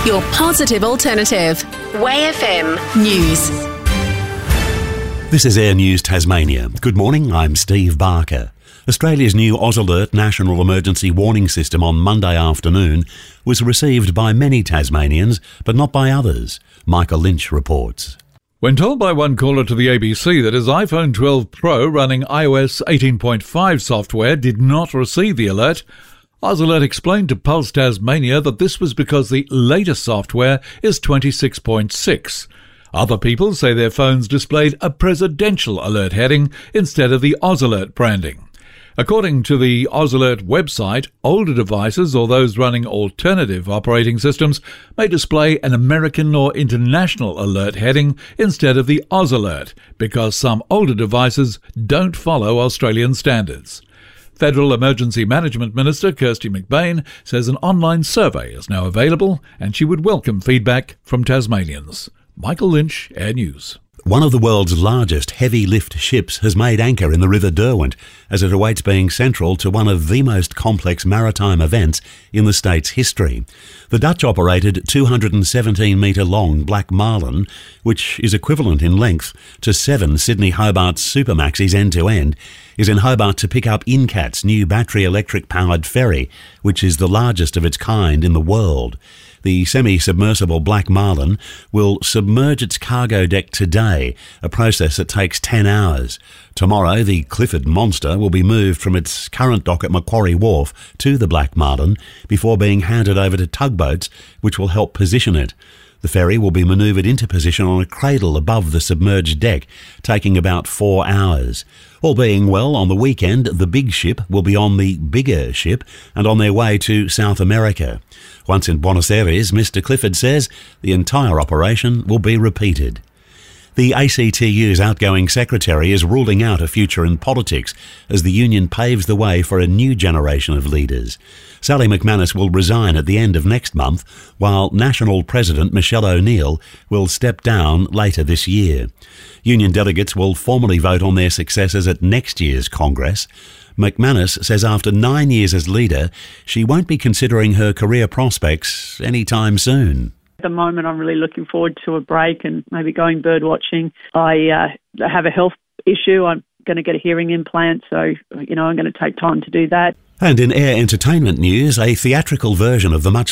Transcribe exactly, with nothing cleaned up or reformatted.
your positive alternative. Way F M News. This is Air News Tasmania. Good morning, I'm Steve Barker. Australia's new AusAlert National Emergency Warning System on Monday afternoon was received by many Tasmanians, but not by others. Michael Lynch reports. When told by one caller to the A B C that his iPhone twelve Pro running i O S eighteen point five software did not receive the alert, AusAlert explained to Pulse Tasmania that this was because the latest software is twenty-six point six. Other people say their phones displayed a presidential alert heading instead of the AusAlert branding. According to the AusAlert website, older devices or those running alternative operating systems may display an American or international alert heading instead of the AusAlert because some older devices don't follow Australian standards. Federal Emergency Management Minister Kirsty McBain says an online survey is now available and she would welcome feedback from Tasmanians. Michael Lynch, Air News. One of the world's largest heavy lift ships has made anchor in the River Derwent as it awaits being central to one of the most complex maritime events in the state's history. The Dutch-operated two hundred seventeen metre long Black Marlin, which is equivalent in length to seven Sydney Hobart Supermaxis end-to-end, is in Hobart to pick up Incat's new battery-electric powered ferry, which is the largest of its kind in the world. The semi-submersible Black Marlin will submerge its cargo deck today, a process that takes ten hours. Tomorrow, the Clifford Monster will be moved from its current dock at Macquarie Wharf to the Black Marlin before being handed over to tugboats, which will help position it. The ferry will be manoeuvred into position on a cradle above the submerged deck, taking about four hours. All being well, on the weekend, the big ship will be on the bigger ship and on their way to South America. Once in Buenos Aires, Mister Clifford says the entire operation will be repeated. The A C T U's outgoing secretary is ruling out a future in politics as the union paves the way for a new generation of leaders. Sally McManus will resign at the end of next month, while National President Michelle O'Neill will step down later this year. Union delegates will formally vote on their successors at next year's Congress. McManus says after nine years as leader, she won't be considering her career prospects anytime soon. At the moment, I'm really looking forward to a break and maybe going bird watching. I uh, have a health issue. I'm going to get a hearing implant, so, you know, I'm going to take time to do that. And in air entertainment news, a theatrical version of the much